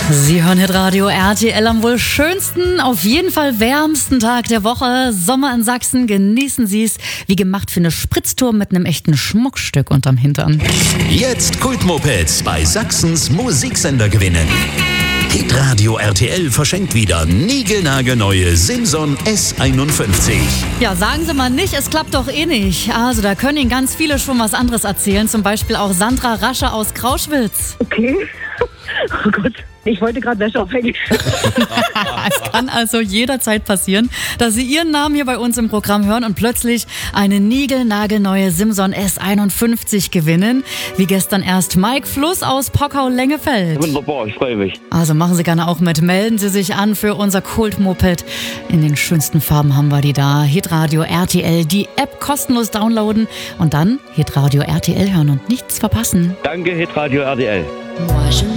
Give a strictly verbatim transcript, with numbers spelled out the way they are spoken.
Sie hören Hitradio R T L am wohl schönsten, auf jeden Fall wärmsten Tag der Woche. Sommer in Sachsen, genießen Sie es. Wie gemacht für eine Spritztour mit einem echten Schmuckstück unterm Hintern. Jetzt Kultmopeds bei Sachsens Musiksender gewinnen. Hitradio R T L verschenkt wieder niegelnagelneue Simson S einundfünfzig. Ja, sagen Sie mal nicht, es klappt doch eh nicht. Also da können Ihnen ganz viele schon was anderes erzählen. Zum Beispiel auch Sandra Rasche aus Krauschwitz. Okay. Oh Gott, ich wollte gerade Wäsche aufhängen. Es kann also jederzeit passieren, dass Sie Ihren Namen hier bei uns im Programm hören und plötzlich eine niegelnagelneue Simson S einundfünfzig gewinnen. Wie gestern erst Mike Fluss aus Pockau-Lengefeld. Wunderbar, ich freue mich. Also machen Sie gerne auch mit. Melden Sie sich an für unser Kultmoped. In den schönsten Farben haben wir die da. Hitradio R T L, die App kostenlos downloaden und dann Hitradio R T L hören und nichts verpassen. Danke, Hitradio R T L.